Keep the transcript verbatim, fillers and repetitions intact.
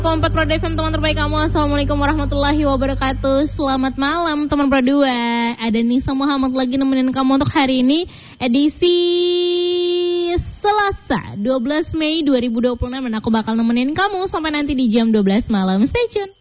Kompat Pro F M, teman terbaik kamu. Assalamualaikum warahmatullahi wabarakatuh. Selamat malam teman Pro dua. Ada Nisa Muhammad lagi nemenin kamu untuk hari ini, edisi Selasa dua belas Mei dua ribu dua puluh enam. Dan aku bakal nemenin kamu sampai nanti di jam dua belas malam. Stay tune.